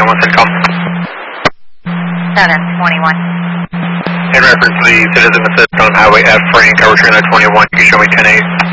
21 Centcom. 721. In reference to the citizen assist on Highway F, Frank, I was trying 21, you can show me 10-8.